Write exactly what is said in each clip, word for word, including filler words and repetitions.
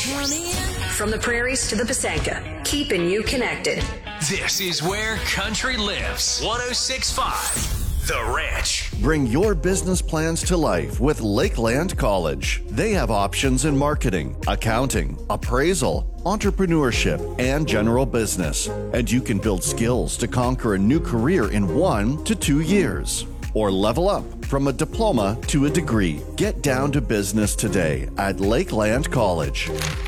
From the prairies to the Pasanka, keeping you connected. This is where country lives. one oh six point five The Ranch. Bring your business plans to life with Lakeland College. They have options in marketing, accounting, appraisal, entrepreneurship, and general business. And you can build skills to conquer a new career in one to two years. Or level up from a diploma to a degree. Get down to business today at Lakeland College.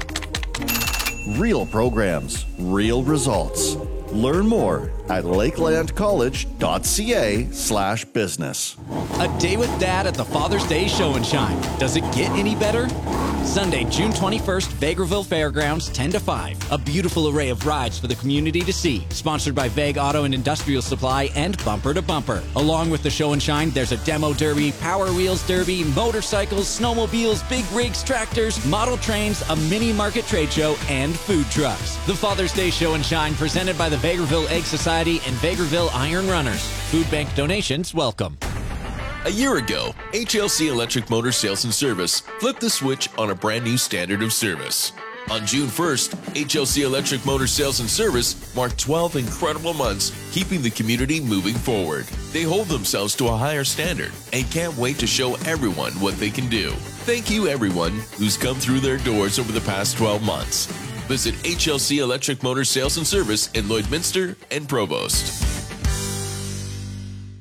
Real programs, real results. Learn more at lakelandcollege.ca slash business. A day with Dad at the Father's Day Show and Shine. Does it get any better? Sunday, June twenty-first, Vegreville Fairgrounds, ten to five. A beautiful array of rides for the community to see. Sponsored by Veg Auto and Industrial Supply and Bumper to Bumper. Along with the show and shine, there's a demo derby, Power Wheels derby, motorcycles, snowmobiles, big rigs, tractors, model trains, a mini market trade show, and food trucks. The Father's Day Show and Shine presented by the Vegreville Egg Society and Vegreville Iron Runners. Food bank donations welcome. A year ago, H L C Electric Motor Sales and Service flipped the switch on a brand new standard of service. On June first, H L C Electric Motor Sales and Service marked twelve incredible months, keeping the community moving forward. They hold themselves to a higher standard and can't wait to show everyone what they can do. Thank you, everyone who's come through their doors over the past twelve months. Visit H L C Electric Motor Sales and Service in Lloydminster and Provost.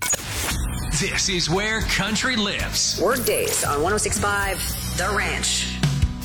This is where country lives. Work days on one oh six point five The Ranch.